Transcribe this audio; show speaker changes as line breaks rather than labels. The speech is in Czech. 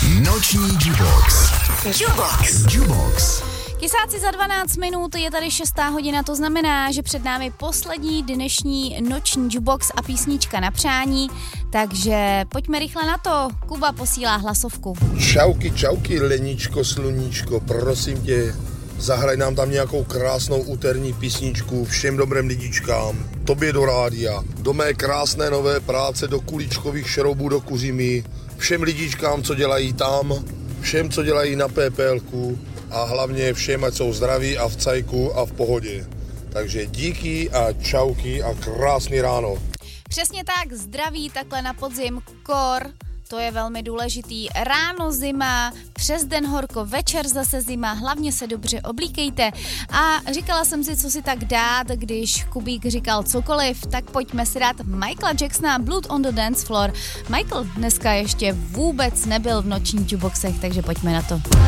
Noční Jubox. Jubox.
Kysáci za 12 minut, je tady 6. hodina, to znamená, že před námi poslední dnešní noční Jubox a písnička na přání, takže pojďme rychle na to. Kuba posílá hlasovku.
Čauky, Leničko, sluníčko, prosím tě, zahraj nám tam nějakou krásnou úterní písničku všem dobrým lidičkám, tobě do rádia, do mé krásné nové práce, do kuličkových šroubů do Kuřimy, všem lidičkám, co dělají tam, všem, co dělají na PPLku a hlavně všem, ať jsou zdraví a v cajku a v pohodě. Takže díky a čauky a krásný ráno.
Přesně tak, zdraví takhle na podzim, kor, to je velmi důležitý. Ráno zima, přes den horko, večer zase zima, hlavně se dobře oblíkejte. A říkala jsem si, co si tak dát, když Kubík říkal cokoliv, tak pojďme si dát Michaela Jacksona Blood on the Dance Floor. Michael dneska ještě vůbec nebyl v nočních Juboxech, takže pojďme na to.